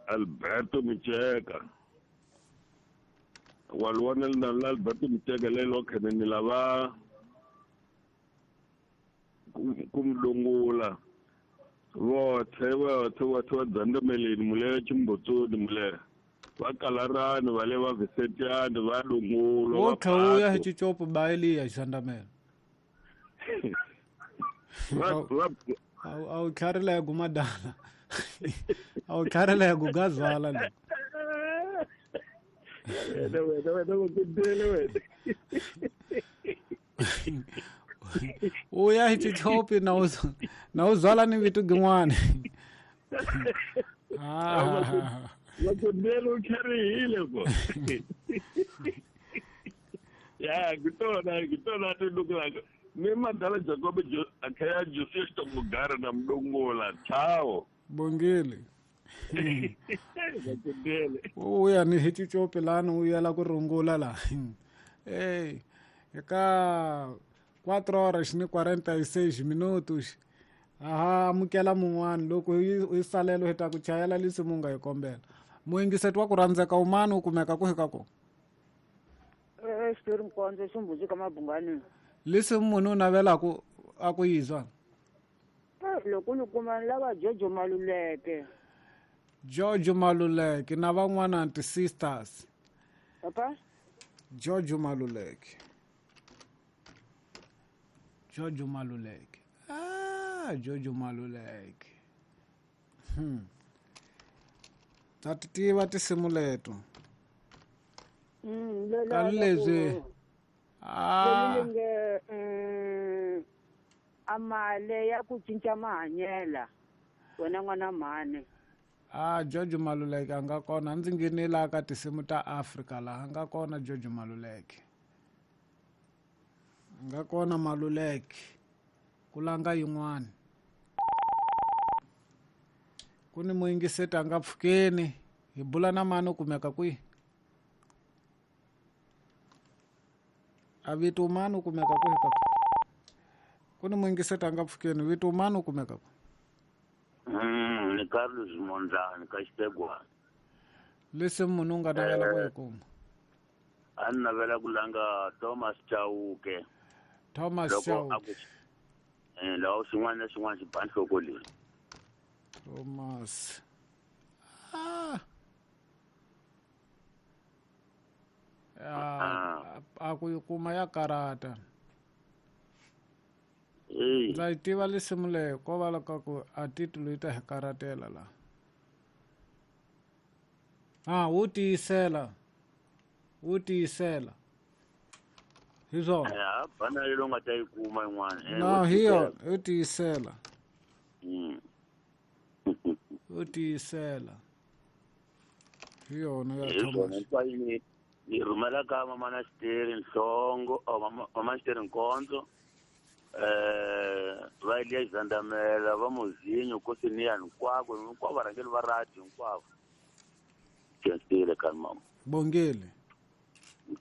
Alberto Micheka walwana na Alberto Micheka lelo khene ni lava kumlungula vothe wa dzandameleni mule chimbotsoni mule va kalarani va le va visetiani va lungulo wo thawuya hi chicopo baeli ya xandamela awu kharile ya gumadala awu kharile ya gugazala le uya hi chicopi na uzala ni vitu gin'wana Wakundela ukharihile bo. Ya, kitona tundukula. Mima dala Jacob akaya Joseph Tomugara na mdongola. Chao. Bongile. Wakundele. Uya ni hichi chope lana uya la kurungola la. Hey, eka 4 horas ni 46 minutos. Aha, amukela mun'wana loko hi salelo hita ku chayela lisi munga hi kombela. Muingiseti wa ku randzeka umani u kumeka ku hika ko? Xitori mkondzo ximbuzi ka mabungani. Lisi munhu navela aku yizwa. Loko ni kuma lava Jojo Maluleke. Jojo Maluleke na van'wana anti sisters. Papa? Jojo Maluleke. Jojo Maluleke. Jojo Maluleke. Tatitiva tisimu leto. Kalezwe. Amale ya ku cinca mahanyela. Wena n'wana mhani. Jojo Maluleke anga kona ndzi nghenela ka tisimu ta Africa la anga kona Jojo Maluleke. Anga kona Maluleke. Kulanga yin'wana. Kuni muingiseti anga pfukeni hi bula na mani u kumeka kwihi? A vito mani u kumeka kwihi kaka? Kuni muingiseti anga pfukeni vito mani u kumeka kwihi? Ni Carlos Monzani ka Xitegwana. Lesi munhu u nga navela ku hi kuma? A ni navela ku langa Thomas Chauke. Thomas Chauke. Lawa xin'wana na xin'wana xi ba nhloko leyi. Thomas. Aku yi kuma ya karata. Ndza yi tiva lisimu leyi ko vala ka ku a titulu yi ta hi karatela la. Wo tiyisela. Wo tiyisela. Hi swona. Bana lelo nga ta yi kuma yin'wana. No, hiyo wo tiyisela. Wo tiyisela. Hi yona ya Thomas. Ni rhumela ka mama na Xiteri Nhlongo mama Xiteri Nkonzo va Eliya Zandamela va Muzinyo Kosiniya hinkwavo va rhangeli va radio hinkwavo. Kensile ka mama. Bongile.